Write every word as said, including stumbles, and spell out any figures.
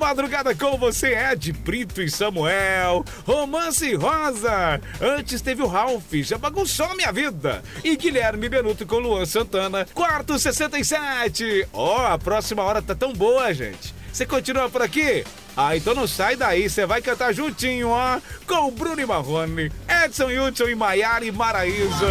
madrugada com você, Ed Brito e Samuel. Romance Rosa. Antes teve o Ralph, já bagunçou minha vida. E Guilherme Benuto com Luan Santana. Quarto sessenta e sete. Ó, oh, a próxima hora tá tão boa, gente. Você continua por aqui? Ah, então não sai daí, você vai cantar juntinho, ó. Com o Bruno e Marrone, Edson Hudson e Maiara e Maraísa.